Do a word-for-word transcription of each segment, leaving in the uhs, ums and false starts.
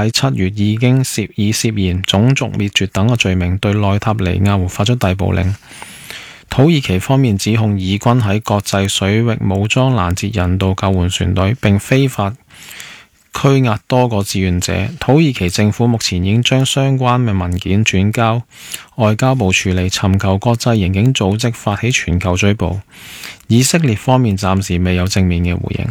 喺七月已經涉以涉嫌種族滅絕等嘅罪名對內塔尼亞胡發出逮捕令。土耳其方面指控以軍喺國際水域武裝攔截人道救援船隊，並非法拘押多個志願者。土耳其政府目前已經將相關嘅文件轉交外交部處理，尋求國際刑警組織發起全球追捕。以色列方面暫時未有正面嘅回應。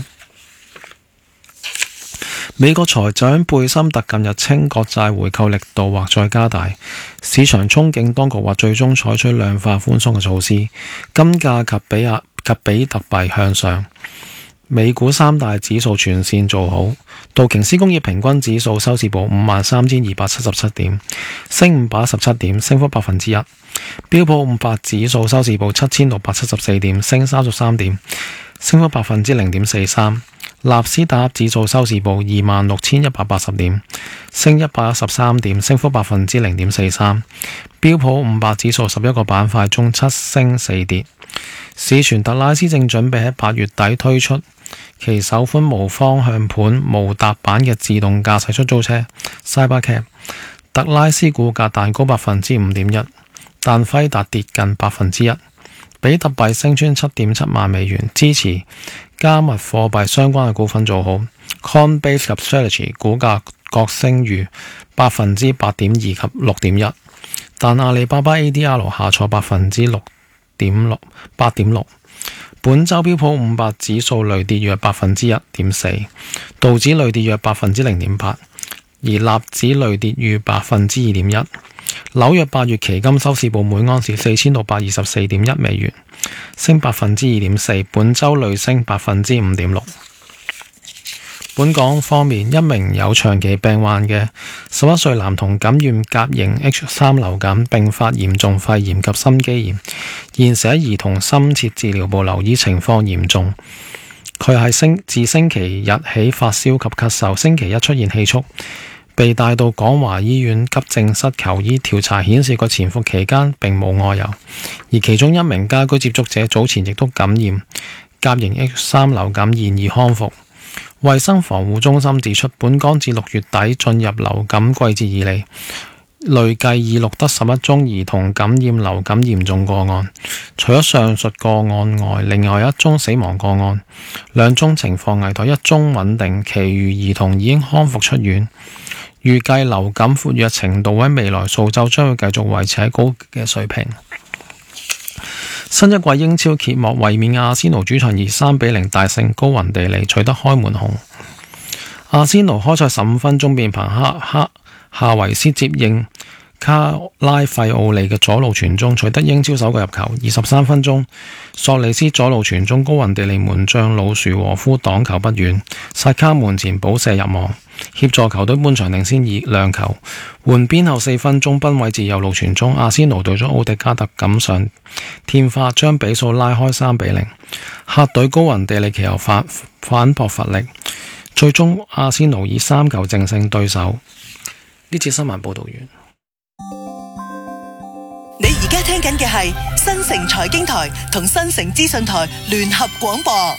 美國財長貝森特近日稱國債回購力度或再加大，市場憧憬當局或最終採取量化寬鬆嘅措施。金價及比亞及比特幣向上，美股三大指數全線做好。道瓊斯工業平均指數收市報五萬三千二百七十七點，升五百一十七點，升幅百分之一。標普五百指數收市報七千六百七十四點，升三十三點，升幅百分之零點四三。納斯達克指數收市報二萬六千一百八十點，升一百一十三點，升幅百分之零點四三。標普五百指數十一個板塊中七升四跌。市傳特拉斯正準備喺八月底推出其首款無方向盤無踏板嘅自動駕駛出租車 Cybercab。特拉斯股價彈高百分之五點一，但輝達跌近百分之一。比特幣升穿七點七萬美元，支持加密貨幣相關嘅股份做好。Coinbase 及 Strategy 股價各升逾百分之八點二及六點一，但阿里巴巴 A D R 下挫百分之六點六八點六。本周標普五百指數累跌約百分之一點四，道指累跌約百分之零點八，而納指累跌逾百分之二點一。紐約八月期金收市報每盎司四千六百二十四點一美元，升百分之二點四，本周累升百分之五點六。本港方面，一名有長期病患嘅十一歲男童感染甲型 H 三 流感，並發嚴重肺炎及心肌炎，現時喺兒童深切治療部留醫，情況嚴重。佢係星自星期日起發燒及咳嗽，星期一出現氣促，被帶到廣華醫院急症室求醫。調查顯示佢潛伏期間並冇外遊，而其中一名家居接觸者早前亦都感染甲型 H 三 流感，現已康復。衛生防護中心指出，本港自六月底進入流感季節以嚟，累計已錄得十一宗兒童感染流感嚴重個案。除咗上述個案外，另外一宗死亡個案，兩宗情況危殆，一宗穩定，其餘兒童已經康復出院。預計流感活躍程度喺未來數週將會繼續維持喺高嘅水平。新一季英超揭幕，衛冕阿仙奴主場以三比零大勝高雲地利，取得開門紅。阿仙奴開賽十五分鐘便憑哈哈夏維斯接應卡拉費奧利嘅左路傳中，取得英超首個入球。二十三分鐘，索利斯左路傳中，高雲地利門將魯殊和夫擋球不遠，薩卡門前補射入網，協助球隊半場領先以兩球。換邊後四分鐘，賓韋治右路傳中，阿仙奴隊長奧迪加特錦上添花，將比數拉開三比零。客隊高雲地利其後反反撲乏力，最終阿仙奴以三球淨勝對手。呢次新聞報道完。 你而家聽緊嘅係新城財經台同新城資訊台聯合廣播。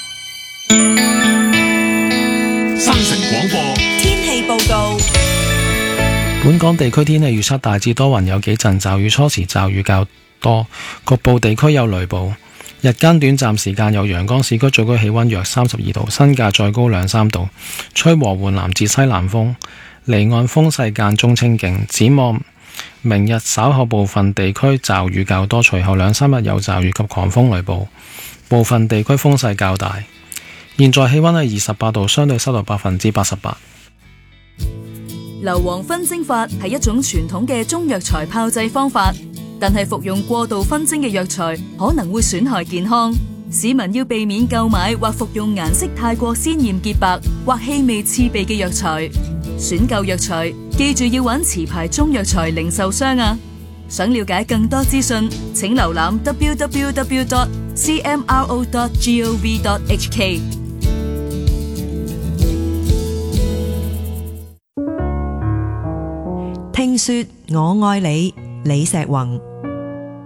新城廣播天氣報告。 本港地區天氣預測大致多雲，有幾陣驟雨，初時驟雨較多，局部地區有雷暴。日間短暫時間有陽光，市區最高氣溫約三十二度，新界再高兩三度，吹和緩南至西南風，離岸風勢間中清勁。展望明日稍後部分地區驟雨較多，隨後兩三日有驟雨及狂風雷暴，部分地區風勢較大。現在氣溫係二十八度，相對濕度百分之八十八。 硫磺熏蒸法係一種傳統嘅中藥材炮製方法，但係服用過度熏蒸嘅藥材可能會損害健康。市民要避免購買或服用顏色太過鮮豔潔白或氣味刺鼻嘅藥材。選購藥材記住要揾持牌中藥材零售商啊！想了解更多資訊，請瀏覽 double-u double-u double-u dot c m r o dot gov dot h k。 聽說我愛你，李石宏。